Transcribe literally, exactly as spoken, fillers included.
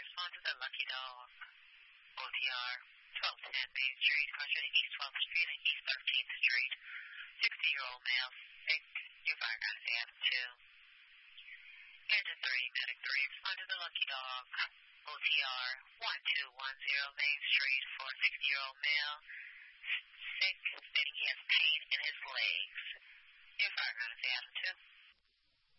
respond to the Lucky Dog. O T R, twelve ten Main Street, crossing East twelfth Street and East thirteenth Street. sixty-year-old male, sick, your fire guys have two. Engine three, medic three, respond to the Lucky Dog. O T R, one two one zero Main Street for a sixty-year-old male, sick, stating he has pain in his legs. Your fire guys have two.